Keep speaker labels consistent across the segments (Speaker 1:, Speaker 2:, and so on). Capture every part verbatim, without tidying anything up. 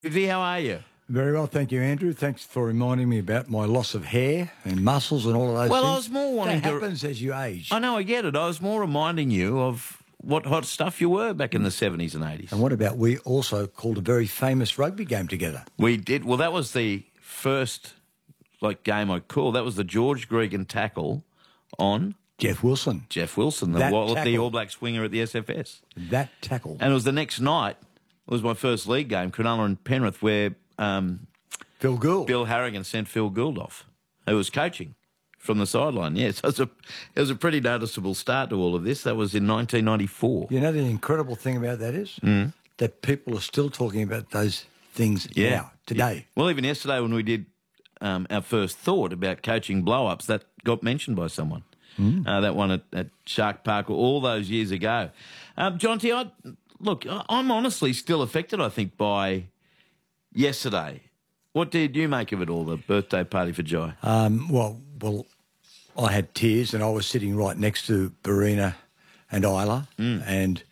Speaker 1: Vivi, how are you?
Speaker 2: Very well, thank you, Andrew. Thanks for reminding me about my loss of hair and muscles and all of those
Speaker 1: Well,
Speaker 2: things.
Speaker 1: I was more wanting
Speaker 2: that
Speaker 1: to...
Speaker 2: happens as you age.
Speaker 1: I know, I get it. I was more reminding you of what hot stuff you were back in the seventies and eighties.
Speaker 2: And what about we also called a very famous rugby game together?
Speaker 1: We did. Well, that was the first like game I called. That was the George Gregan tackle on...
Speaker 2: Jeff Wilson.
Speaker 1: Jeff Wilson, the,
Speaker 2: That
Speaker 1: the
Speaker 2: tackle.
Speaker 1: All Black swinger at the S F S.
Speaker 2: That tackle.
Speaker 1: And it was the next night. It was my first league game, Cronulla and Penrith, where um,
Speaker 2: Phil Gould.
Speaker 1: Bill Harrigan sent Phil Gould off, who was coaching from the sideline. Yeah, so it was, a, it was a pretty noticeable start to all of this. That was in nineteen ninety-four.
Speaker 2: You know the incredible thing about that is
Speaker 1: Mm.
Speaker 2: that people are still talking about those things
Speaker 1: Yeah.
Speaker 2: now, today.
Speaker 1: Well, even yesterday when we did um, our first thought about coaching blow-ups, that got mentioned by someone. Mm. Uh, that one at, at Shark Park all those years ago. Um, Jonty, I, look, I- I'm honestly still affected, I think, by yesterday. What did you make of it all, the birthday party for Jai?
Speaker 2: Um, well, well, I had tears and I was sitting right next to Barina and Isla,
Speaker 1: Mm.
Speaker 2: and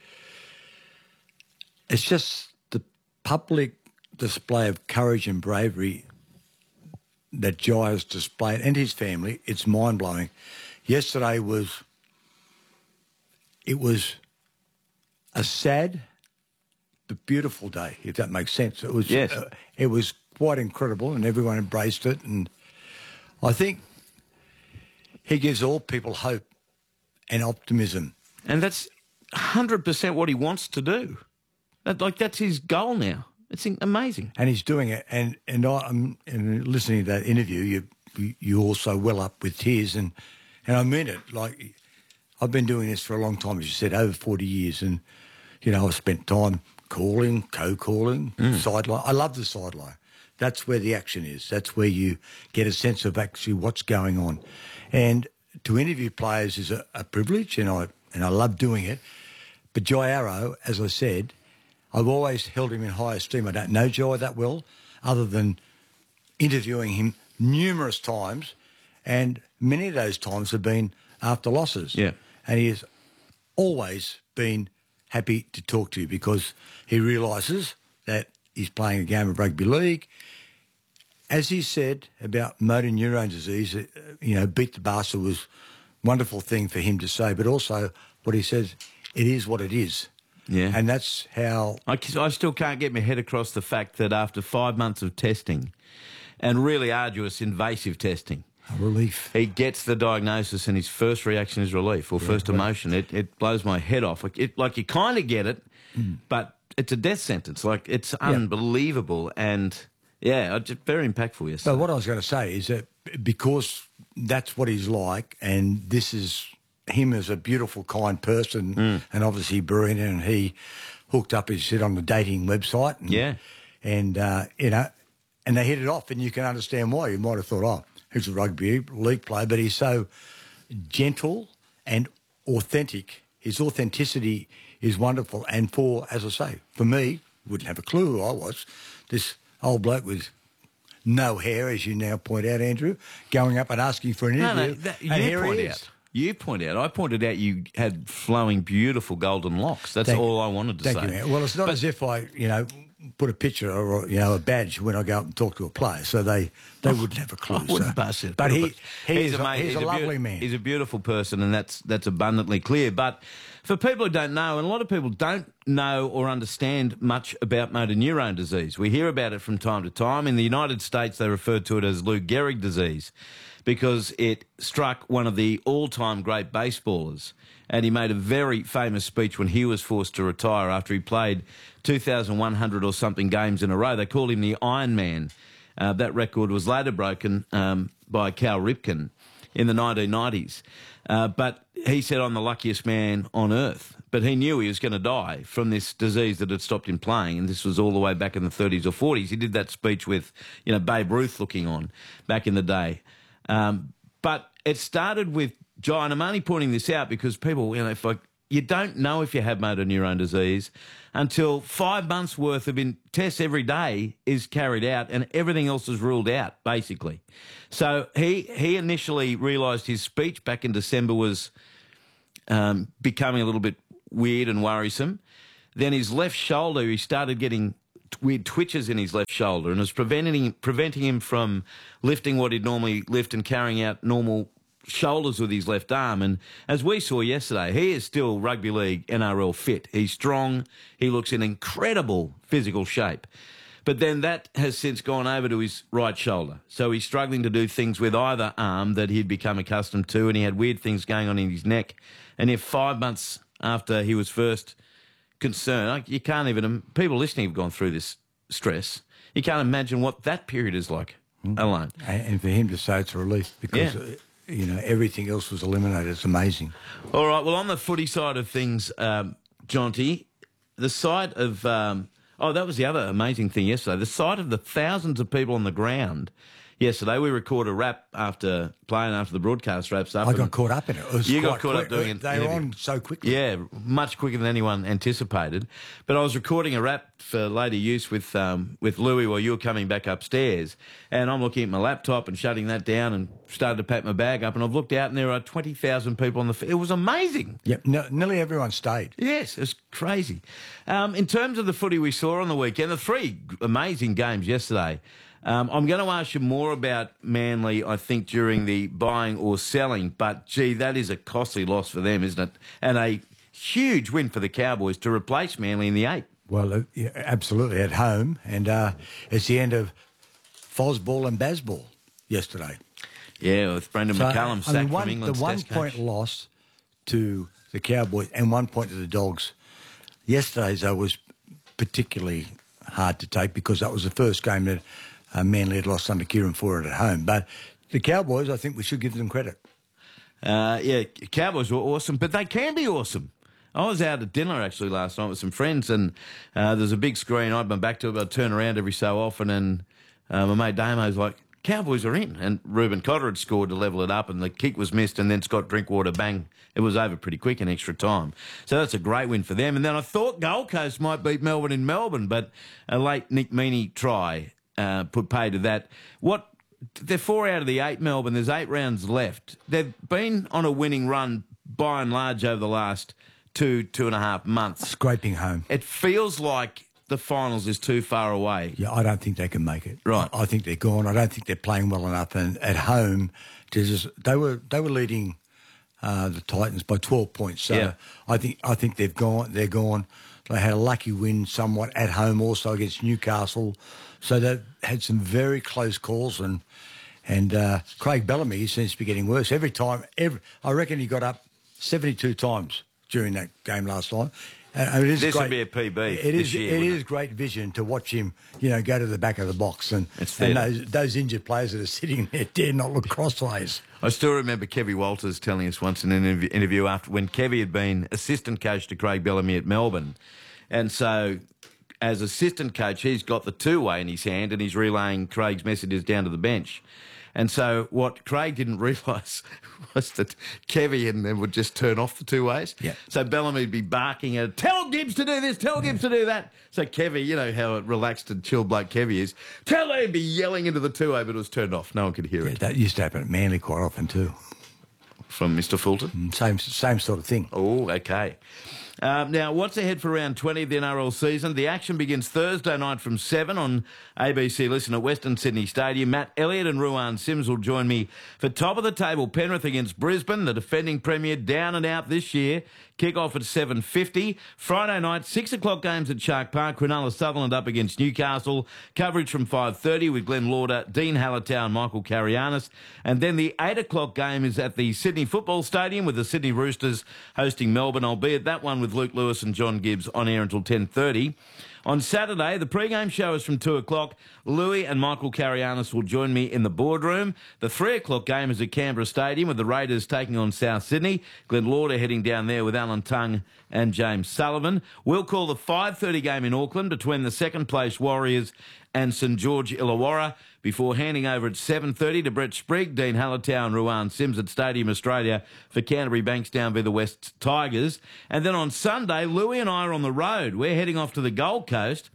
Speaker 2: it's just the public display of courage and bravery that Jai has displayed, and his family. It's mind-blowing. Yesterday was, it was a sad but beautiful day, if that makes sense. It was,
Speaker 1: Yes.
Speaker 2: uh, it was quite incredible, and everyone embraced it. And I think he gives all people hope and optimism.
Speaker 1: And that's one hundred percent what he wants to do. That, like, that's his goal now. It's in- amazing.
Speaker 2: And he's doing it. And and I'm and listening to that interview, you you, you also well up with tears, and and I mean it. Like, I've been doing this for a long time, as you said, over forty years, and you know I've spent time calling, co-calling, sideline. I love the sideline. That's where the action is. That's where you get a sense of actually what's going on. And to interview players is a, a privilege, and I and I love doing it. But Jai Arrow, as I said, I've always held him in high esteem. I don't know Jai that well, other than interviewing him numerous times, and many of those times have been after losses.
Speaker 1: Yeah.
Speaker 2: And he has always been happy to talk to you because he realises that he's playing a game of rugby league. As he said about motor neurone disease, uh, you know, beat the bastard was a wonderful thing for him to say, but also what he says, it is what it is.
Speaker 1: Yeah.
Speaker 2: And that's how...
Speaker 1: I, I still can't get my head across the fact that after five months of testing and really arduous invasive testing,
Speaker 2: a relief.
Speaker 1: he gets the diagnosis and his first reaction is relief or first
Speaker 2: right.
Speaker 1: emotion. It, it blows my head off. Like, it, like you kind of get it,
Speaker 2: Mm.
Speaker 1: but it's a death sentence. Like, it's unbelievable. And, yeah, I just, very impactful yesterday.
Speaker 2: But what I was going to say is that because that's what he's like, and this is him as a beautiful, kind person,
Speaker 1: Mm.
Speaker 2: and obviously Barina and he hooked up, as you said, on the dating website. And,
Speaker 1: Yeah.
Speaker 2: And, uh, you know, and they hit it off, and you can understand why. You might have thought, oh, he's a rugby league player, but he's so gentle and authentic. His authenticity is wonderful. And for, as I say, for me, wouldn't have a clue who I was, this old bloke with no hair, as you now point out, Andrew, going up and asking for an
Speaker 1: No,
Speaker 2: interview.
Speaker 1: no, that, you
Speaker 2: and here
Speaker 1: point
Speaker 2: he is.
Speaker 1: out. You point out. I pointed out you had flowing, beautiful golden locks. That's
Speaker 2: Thank-
Speaker 1: all I wanted to
Speaker 2: Thank
Speaker 1: say.
Speaker 2: you, man. Well, it's not
Speaker 1: But-
Speaker 2: as if I, you know, put a picture or, you know, a badge when I go up and talk to a player, so they, they wouldn't have a clue.
Speaker 1: I wouldn't
Speaker 2: so.
Speaker 1: pass it.
Speaker 2: But he, he
Speaker 1: he's,
Speaker 2: is
Speaker 1: a,
Speaker 2: a,
Speaker 1: mate,
Speaker 2: he's a
Speaker 1: beau-
Speaker 2: lovely man.
Speaker 1: He's a beautiful person, and that's that's abundantly clear. But for people who don't know, and a lot of people don't know or understand much about motor neurone disease, we hear about it from time to time. In the United States, they refer to it as Lou Gehrig disease because it struck one of the all-time great baseballers. And he made a very famous speech when he was forced to retire after he played two thousand one hundred or something games in a row. They called him the Iron Man. Uh, that record was later broken um, by Cal Ripken in the nineteen nineties. Uh, but he said, I'm the luckiest man on earth. But he knew he was going to die from this disease that had stopped him playing, and this was all the way back in the thirties or forties. He did that speech with, you know, Babe Ruth looking on back in the day. Um, but it started with Jai, and I'm only pointing this out because people, you know, if like you don't know if you have motor neurone disease until five months' worth of in tests every day is carried out and everything else is ruled out, basically. So he he initially realised his speech back in December was um, becoming a little bit weird and worrisome. Then his left shoulder, he started getting weird twitches in his left shoulder and was preventing preventing him from lifting what he'd normally lift and carrying out normal shoulders with his left arm. And as we saw yesterday, he is still rugby league N R L fit. He's strong. He looks in incredible physical shape. But then that has since gone over to his right shoulder. So he's struggling to do things with either arm that he'd become accustomed to, and he had weird things going on in his neck. And if five months after he was first concerned, you can't even, people listening have gone through this stress. You can't imagine what that period is like mm. alone.
Speaker 2: And for him to say it's a relief because, yeah. you know, everything else was eliminated. It's amazing.
Speaker 1: All right, well, on the footy side of things, um, Jonty, the sight of... Um, Oh, that was the other amazing thing yesterday. The sight of the thousands of people on the ground yesterday. We recorded a wrap after playing, after the broadcast wraps up.
Speaker 2: I got caught up in it. It was
Speaker 1: you got
Speaker 2: quite
Speaker 1: caught
Speaker 2: quick.
Speaker 1: up doing it.
Speaker 2: They were on so quickly.
Speaker 1: Yeah, much quicker than anyone anticipated. But I was recording a wrap for Lady Use with um, with Louis while you were coming back upstairs, and I'm looking at my laptop and shutting that down and started to pack my bag up, and I've looked out and there are twenty thousand people on the... F- it was amazing.
Speaker 2: Yep, no, nearly everyone stayed.
Speaker 1: Yes, it was crazy. Um, in terms of the footy we saw on the weekend, the three amazing games yesterday... Um, I'm going to ask you more about Manly, I think, during the buying or selling, but, gee, that is a costly loss for them, isn't it? And a huge win for the Cowboys to replace Manly in the eight.
Speaker 2: Well, uh, yeah, absolutely, at home, and uh, it's the end of Fosball and Bazball yesterday.
Speaker 1: Yeah, with Brendan
Speaker 2: so,
Speaker 1: McCullum sacked
Speaker 2: I mean, one,
Speaker 1: from England's
Speaker 2: the one-point loss to the Cowboys and one point to the Dogs. Yesterday's, though, was particularly hard to take because that was the first game that... Uh, Manly had lost under Kieran Foran at home. But the Cowboys, I think we should give them credit.
Speaker 1: Uh, yeah, Cowboys were awesome, but they can be awesome. I was out at dinner, actually, last night with some friends, and uh, there's a big screen. I had my back to it, but I'd turn around every so often, and uh, my mate Damo's like, Cowboys are in. And Reuben Cotter had scored to level it up, and the kick was missed, and then Scott Drinkwater, bang, it was over pretty quick in extra time. So that's a great win for them. And then I thought Gold Coast might beat Melbourne in Melbourne, but a late Nick Meaney try... Uh, put pay to that. What they're four out of the eight, Melbourne. There's eight rounds left. They've been on a winning run by and large over the last two, two and a half months.
Speaker 2: Scraping home.
Speaker 1: It feels like the finals is too far away.
Speaker 2: Yeah, I don't think they can make it.
Speaker 1: Right.
Speaker 2: I, I think they're gone. I don't think they're playing well enough. And at home, just, they were they were leading uh, the Titans by twelve points. So
Speaker 1: yeah.
Speaker 2: I think I think they've gone. They're gone. They had a lucky win somewhat at home also against Newcastle. So they've had some very close calls, and and uh, Craig Bellamy seems to be getting worse every time. Every I reckon he got up seventy-two times during that game last night. And it is
Speaker 1: this
Speaker 2: great,
Speaker 1: would be a P B.
Speaker 2: It is.
Speaker 1: Year,
Speaker 2: it is
Speaker 1: it?
Speaker 2: great vision to watch him, you know, go to the back of the box, and, and those, those injured players that are sitting there dare not look crossways.
Speaker 1: I still remember Kevy Walters telling us once in an interview, interview after when Kevy had been assistant coach to Craig Bellamy at Melbourne, and so. As assistant coach, he's got the two-way in his hand and he's relaying Craig's messages down to the bench. And so what Craig didn't realise was that Kevy and them would just turn off the two-ways.
Speaker 2: Yeah.
Speaker 1: So Bellamy would be barking at, tell Gibbs to do this, tell Gibbs to do that. So Kevy, you know how relaxed and chill bloke Kevy is, tell him, be yelling into the two-way, but it was turned off. No one could hear
Speaker 2: yeah,
Speaker 1: it.
Speaker 2: That used to happen at Manly quite often too.
Speaker 1: From Mister Fulton?
Speaker 2: Same, same sort of thing.
Speaker 1: Oh, okay. Um, now, what's ahead for round twenty of the N R L season? The action begins Thursday night from seven on A B C Listen at Western Sydney Stadium. Matt Elliott and Ruan Sims will join me for top of the table. Penrith against Brisbane, the defending premier, down and out this year. Kick-off at seven fifty. Friday night, six o'clock games at Shark Park. Cronulla Sutherland up against Newcastle. Coverage from five thirty with Glenn Lauder, Dean Hallertau and Michael Carianis. And then the eight o'clock game is at the Sydney Football Stadium with the Sydney Roosters hosting Melbourne, albeit that one with Luke Lewis and John Gibbs on air until ten thirty. On Saturday, the pre-game show is from two o'clock. Louis and Michael Carianis will join me in the boardroom. The three o'clock game is at Canberra Stadium with the Raiders taking on South Sydney. Glenn Lauder heading down there with Alan Tongue and James Sullivan. We'll call the five thirty game in Auckland between the second-place Warriors and St George Illawarra before handing over at seven thirty to Brett Sprigg, Dean Hallertau and Ruan Sims at Stadium Australia for Canterbury Bankstown v the West Tigers. And then on Sunday, Louis and I are on the road. We're heading off to the Gold Coast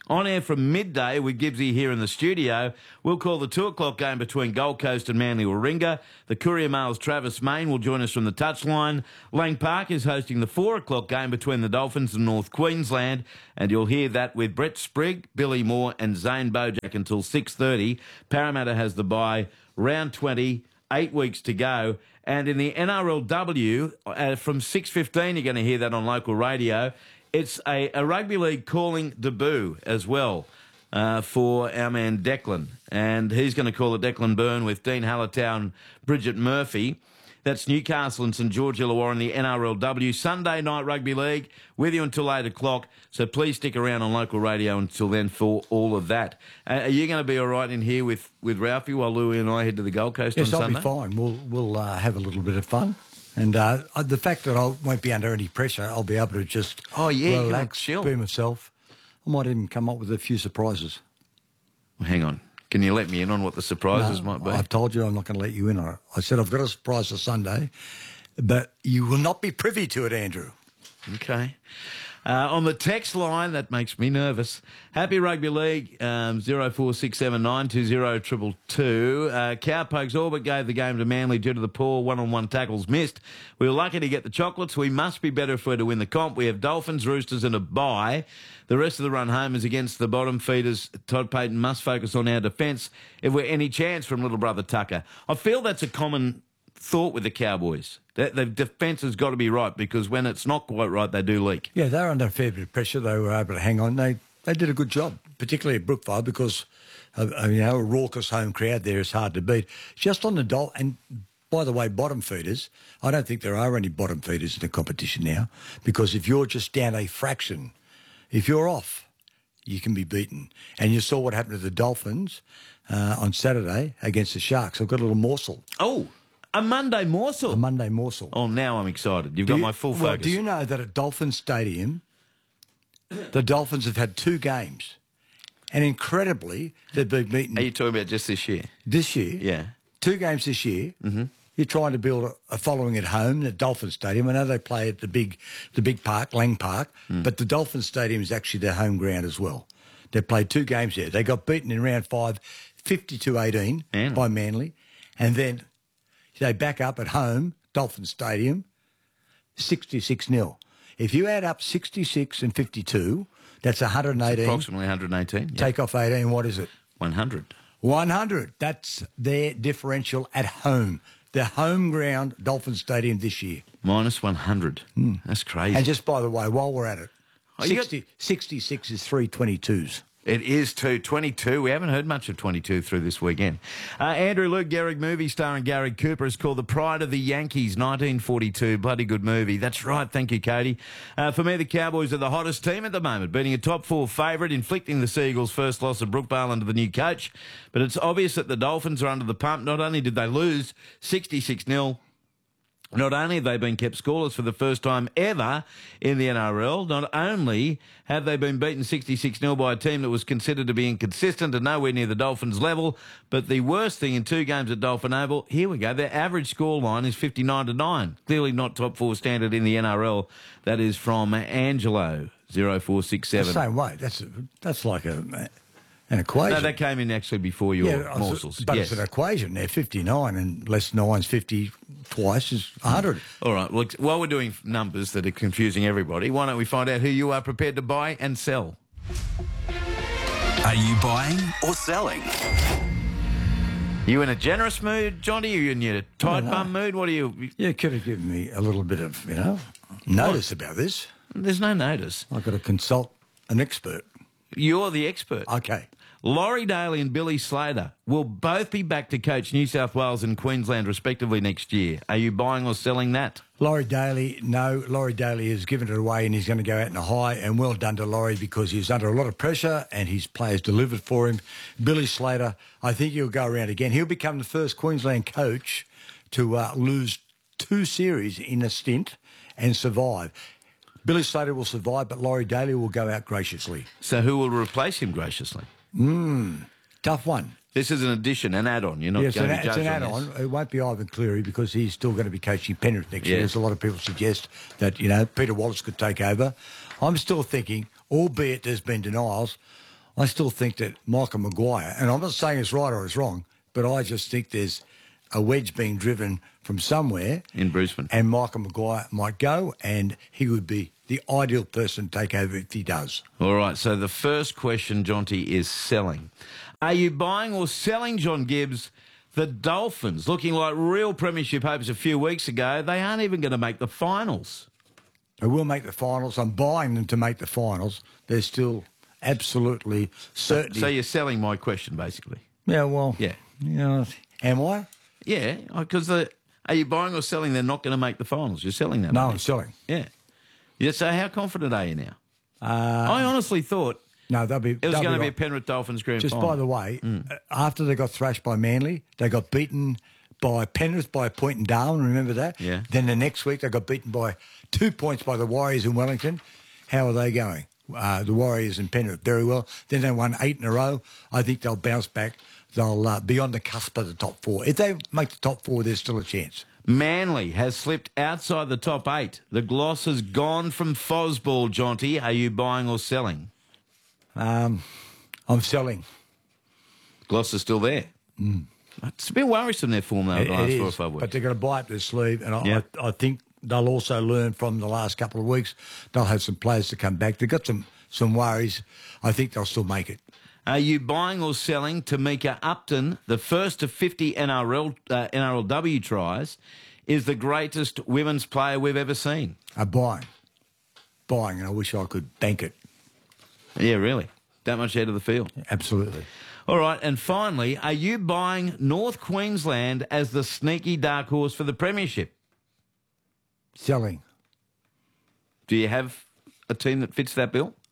Speaker 1: On air from midday with Gibbsy here in the studio. We'll call the two o'clock game between Gold Coast and Manly Warringah. The Courier Mail's Travis Main will join us from the touchline. Lang Park is hosting the four o'clock game between the Dolphins and North Queensland. And you'll hear that with Brett Sprigg, Billy Moore and Zane Bojack until six thirty. Parramatta has the bye, round twenty, eight weeks to go. And in the N R L W, uh, from six fifteen, you're going to hear that on local radio. It's a, a rugby league calling debut as well uh, for our man Declan. And he's going to call it Declan Byrne with Dean Hallertau and Bridget Murphy. That's Newcastle and St George Illawarra in the N R L W. Sunday night rugby league with you until eight o'clock. So please stick around on local radio until then for all of that. Uh, are you going to be all right in here with, with Ralphie while Louie and I head to the Gold Coast
Speaker 2: yes,
Speaker 1: on
Speaker 2: I'll
Speaker 1: Sunday?
Speaker 2: Yes, I'll be fine. We'll, we'll uh, have a little bit of fun. And uh, the fact that I won't be under any pressure, I'll be able to just
Speaker 1: oh, yeah,
Speaker 2: relax,
Speaker 1: chill.
Speaker 2: be myself. I might even come up with a few surprises.
Speaker 1: Well, hang on. Can you let me in on what the surprises
Speaker 2: no,
Speaker 1: might be?
Speaker 2: I've told you I'm not going to let you in on it. I said I've got a surprise for Sunday, but you will not be privy to it, Andrew.
Speaker 1: Okay. Uh, on the text line, that makes me nervous. Happy Rugby League, um, zero four six seven nine two zero two two. Uh, Cowpokes all but gave the game to Manly due to the poor one-on-one tackles missed. We were lucky to get the chocolates. We must be better if we're to win the comp. We have Dolphins, Roosters and a bye. The rest of the run home is against the bottom feeders. Todd Payton must focus on our defence if we're any chance from little brother Tucker. I feel that's a common thought with the Cowboys. The, the defence has got to be right because when it's not quite right, they do leak.
Speaker 2: Yeah, they're under a fair bit of pressure. They were able to hang on. They they did a good job, particularly at Brookvale because, uh, you know, a raucous home crowd there is hard to beat. Just on the Dol and by the way, bottom feeders, I don't think there are any bottom feeders in the competition now because if you're just down a fraction, if you're off, you can be beaten. And you saw what happened to the Dolphins uh, on Saturday against the Sharks. I've got a little morsel.
Speaker 1: Oh, a Monday morsel.
Speaker 2: A Monday morsel.
Speaker 1: Oh, now I'm excited. You've
Speaker 2: Do
Speaker 1: got
Speaker 2: you,
Speaker 1: my full
Speaker 2: well,
Speaker 1: focus.
Speaker 2: do you know that at Dolphin Stadium, the Dolphins have had two games, and incredibly, they've been beaten.
Speaker 1: Are you talking about just this year?
Speaker 2: This year?
Speaker 1: Yeah.
Speaker 2: Two games this year.
Speaker 1: Mm-hmm.
Speaker 2: You're trying to build a, a following at home at Dolphin Stadium. I know they play at the big, the big park, Lang Park, mm. but the Dolphin Stadium is actually their home ground as well. They played two games there. They got beaten in round five, fifty-two eighteen Manly. by Manly, and then they back up at home, Dolphin Stadium, sixty-six nil. If you add up sixty-six and fifty-two, that's one hundred eighteen.
Speaker 1: It's approximately one hundred eighteen.
Speaker 2: Take
Speaker 1: yeah.
Speaker 2: off eighteen, what is it?
Speaker 1: one hundred.
Speaker 2: one hundred. That's their differential at home. Their home ground, Dolphin Stadium this year.
Speaker 1: Minus one hundred. Mm. That's crazy.
Speaker 2: And just by the way, while we're at it,
Speaker 1: oh,
Speaker 2: sixty,
Speaker 1: got...
Speaker 2: sixty-six is three twenty-twos.
Speaker 1: It is two twenty-two. We haven't heard much of twenty-two through this weekend. Uh, Andrew Luke Gehrig movie starring Gary Cooper is called The Pride of the Yankees, nineteen forty-two. Bloody good movie. That's right. Thank you, Cody. Uh, for me, the Cowboys are the hottest team at the moment, beating a top four favourite, inflicting the Seagulls' first loss at Brookvale under the new coach. But it's obvious that the Dolphins are under the pump. Not only did they lose sixty-six nil, not only have they been kept scoreless for the first time ever in the N R L, not only have they been beaten sixty-six nil by a team that was considered to be inconsistent and nowhere near the Dolphins' level, but the worst thing in two games at Dolphin Oval, here we go, their average scoreline is fifty-nine to nine. Clearly not top four standard in the N R L. That is from Angelo, zero four six seven.
Speaker 2: The same way. That's, that's like a... An equation.
Speaker 1: No, that came in actually before your
Speaker 2: yeah,
Speaker 1: morsels.
Speaker 2: But
Speaker 1: yes.
Speaker 2: it's an equation. They're fifty-nine and less nine's fifty twice is one hundred.
Speaker 1: All right. Well, while we're doing numbers that are confusing everybody, why don't we find out who you are prepared to buy and sell?
Speaker 3: Are you buying or selling?
Speaker 1: You in a generous mood, Johnny? Are you in a tight bum mood? What are you?
Speaker 2: You could have given me a little bit of, you know, notice what? about this.
Speaker 1: There's no notice.
Speaker 2: I've got to consult an expert.
Speaker 1: You're the expert.
Speaker 2: Okay.
Speaker 1: Laurie Daly and Billy Slater will both be back to coach New South Wales and Queensland respectively next year. Are you buying or selling that?
Speaker 2: Laurie Daly, no. Laurie Daly has given it away and he's going to go out in a high, and well done to Laurie because he's under a lot of pressure and his players delivered for him. Billy Slater, I think he'll go around again. He'll become the first Queensland coach to uh, lose two series in a stint and survive. Billy Slater will survive, but Laurie Daly will go out graciously.
Speaker 1: So who will replace him graciously?
Speaker 2: Hmm, tough one.
Speaker 1: This is an addition, an add-on. You're not
Speaker 2: yes,
Speaker 1: going
Speaker 2: an,
Speaker 1: to be judged
Speaker 2: it's an
Speaker 1: on
Speaker 2: add-on.
Speaker 1: this.
Speaker 2: It won't be Ivan Cleary because he's still going to be coaching Penrith next
Speaker 1: yes.
Speaker 2: year. There's a lot of people suggest that, you know, Peter Wallace could take over. I'm still thinking, albeit there's been denials, I still think that Michael Maguire, and I'm not saying it's right or it's wrong, but I just think there's a wedge being driven from somewhere.
Speaker 1: In Brisbane.
Speaker 2: And Michael Maguire might go, and he would be the ideal person to take over if he does.
Speaker 1: All right, so the first question, Jonty, is selling. Are you buying or selling, John Gibbs, the Dolphins? Looking like real premiership hopes a few weeks ago, they aren't even going to make the finals.
Speaker 2: They will make the finals. I'm buying them to make the finals. They're still absolutely certain.
Speaker 1: So you're selling my question, basically?
Speaker 2: Yeah, well,
Speaker 1: Yeah.
Speaker 2: You know, am I?
Speaker 1: Yeah, because the are you buying or selling they're not going to make the finals? You're selling them.
Speaker 2: No,
Speaker 1: aren't
Speaker 2: I'm
Speaker 1: you?
Speaker 2: selling.
Speaker 1: Yeah. Yeah, so how confident are you now?
Speaker 2: Uh,
Speaker 1: I honestly thought
Speaker 2: no, they'll be.
Speaker 1: it was
Speaker 2: they'll
Speaker 1: going to
Speaker 2: be
Speaker 1: be a
Speaker 2: right.
Speaker 1: Penrith Dolphins grand
Speaker 2: Just
Speaker 1: final.
Speaker 2: by the way, uh, after they got thrashed by Manly, they got beaten by Penrith by a point in Darwin. Remember that?
Speaker 1: Yeah.
Speaker 2: Then the next week they got beaten by two points by the Warriors in Wellington. How are they going? Uh, the Warriors and Penrith very well. Then they won eight in a row. I think they'll bounce back. They'll uh, be on the cusp of the top four. If they make the top four, there's still a chance.
Speaker 1: Manly has slipped outside the top eight. The gloss has gone from Fosball, Jonty. Are you buying or selling?
Speaker 2: Um, I'm selling.
Speaker 1: Gloss is still there.
Speaker 2: Mm.
Speaker 1: It's a bit worrisome, their form, though,
Speaker 2: It,
Speaker 1: the
Speaker 2: it
Speaker 1: last
Speaker 2: is,
Speaker 1: four or five weeks.
Speaker 2: but they're going to buy up their sleeve, and I,
Speaker 1: Yeah.
Speaker 2: I, I think they'll also learn from the last couple of weeks. They'll have some players to come back. They've got some, some worries. I think they'll still make it.
Speaker 1: Are you buying or selling Tamika Upton, the first of fifty N R L, uh, N R L W tries, is the greatest women's player we've ever seen?
Speaker 2: I'm buying. Buying, and I wish I could bank it.
Speaker 1: Yeah, really? That much out of the field?
Speaker 2: Absolutely.
Speaker 1: All right, and finally, are you buying North Queensland as the sneaky dark horse for the premiership?
Speaker 2: Selling.
Speaker 1: Do you have a team that fits that bill?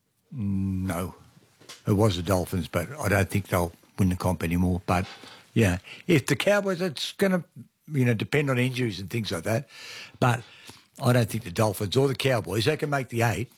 Speaker 2: No. It was the Dolphins, but I don't think they'll win the comp anymore. But, yeah, if the Cowboys, it's going to, you know, depend on injuries and things like that. But I don't think the Dolphins or the Cowboys, they can make the eight.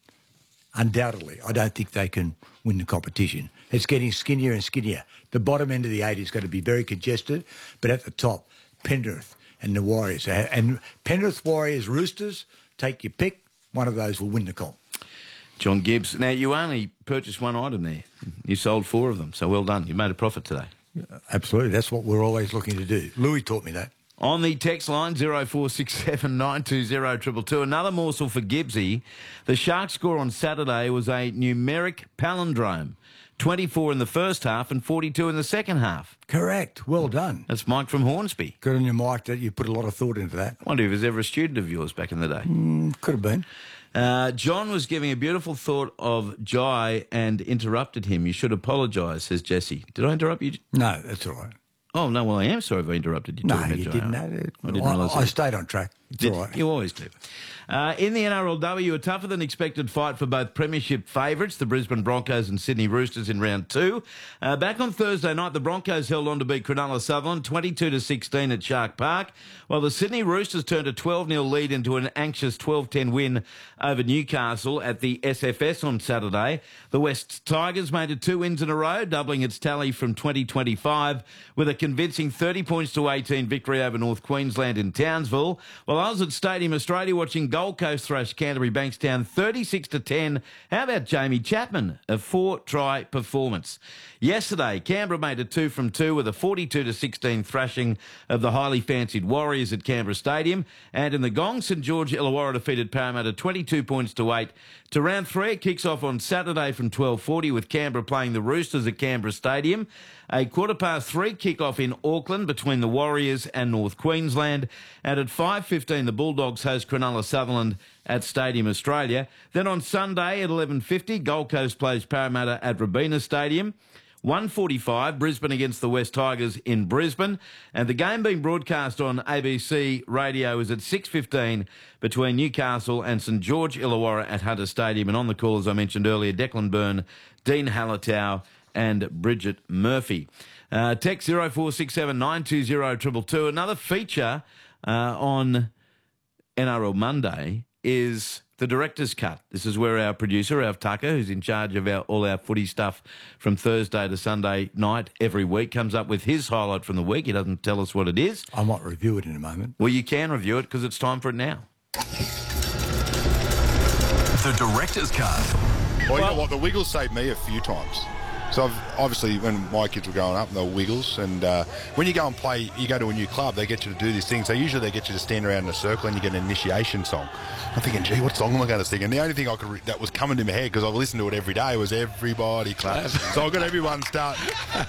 Speaker 2: Undoubtedly. I don't think they can win the competition. It's getting skinnier and skinnier. The bottom end of the eight is going to be very congested, but at the top, Penrith and the Warriors. And Penrith, Warriors, Roosters, take your pick. One of those will win the comp.
Speaker 1: John Gibbs. Now, you only purchased one item there. You sold four of them, so well done. You made a profit today.
Speaker 2: Absolutely. That's what we're always looking to do. Louis taught me that.
Speaker 1: On the text line, zero four six seven nine two zero two two two, another morsel for Gibbsy. The Sharks score on Saturday was a numeric palindrome. twenty-four in the first half and forty-two in the second half.
Speaker 2: Correct. Well done.
Speaker 1: That's Mike from Hornsby.
Speaker 2: Good on your Mike that you put a lot of thought into that.
Speaker 1: Wonder if he was ever a student of yours back in the day.
Speaker 2: Mm, could have been.
Speaker 1: Uh, John was giving a beautiful thought of Jai and interrupted him. You should apologise, says Jesse. Did I interrupt you?
Speaker 2: No, that's all right.
Speaker 1: Oh, no, well, I am sorry if I interrupted you.
Speaker 2: No,
Speaker 1: talking about
Speaker 2: you
Speaker 1: Jai.
Speaker 2: didn't.
Speaker 1: I,
Speaker 2: No,
Speaker 1: I didn't
Speaker 2: I,
Speaker 1: realise
Speaker 2: I
Speaker 1: that.
Speaker 2: stayed on track. It's
Speaker 1: Did-
Speaker 2: all right.
Speaker 1: You always do. Uh, in the N R L W, a tougher than expected fight for both premiership favourites, the Brisbane Broncos and Sydney Roosters in round two. Uh, back on Thursday night, the Broncos held on to beat Cronulla Sutherland twenty-two to sixteen at Shark Park, while the Sydney Roosters turned a twelve nil lead into an anxious twelve ten win over Newcastle at the S F S on Saturday. The West Tigers made it two wins in a row, doubling its tally from twenty twenty-five with a convincing thirty points to eighteen victory over North Queensland in Townsville, while I was at Stadium Australia watching Gold Coast thrash Canterbury Bankstown thirty-six to ten. How about Jamie Chapman? A four-try performance. Yesterday, Canberra made it two from two with a forty-two to sixteen thrashing of the highly fancied Warriors at Canberra Stadium. And in the Gong, St George Illawarra defeated Parramatta twenty-two points to eight. To round three, it kicks off on Saturday from twelve forty with Canberra playing the Roosters at Canberra Stadium. A quarter past three kick-off in Auckland between the Warriors and North Queensland. And at five fifteen, the Bulldogs host Cronulla Sutherland at Stadium Australia. Then on Sunday at eleven fifty, Gold Coast plays Parramatta at Robina Stadium. one forty-five, Brisbane against the West Tigers in Brisbane. And the game being broadcast on A B C Radio is at six fifteen between Newcastle and St George Illawarra at Hunter Stadium. And on the call, as I mentioned earlier, Declan Byrne, Dean Hallertau and Bridget Murphy. Uh, text zero four six seven nine two zero two two two. Another feature uh, on N R L Monday is the director's cut. This is where our producer, our Tucker, who's in charge of our all our footy stuff from Thursday to Sunday night every week, comes up with his highlight from the week. He doesn't tell us what it is.
Speaker 2: I might review it in a moment.
Speaker 1: Well, you can review it because it's time for it now.
Speaker 3: The director's cut.
Speaker 4: Well, you know what? The Wiggles saved me a few times. So I've, obviously when my kids were growing up, they were Wiggles, and uh, when you go and play, you go to a new club, they get you to do these things. So usually they get you to stand around in a circle and you get an initiation song. I'm thinking, gee, what song am I going to sing? And the only thing I could re- that was coming to my head, because I listened to it every day, was Everybody Clap. So I got everyone start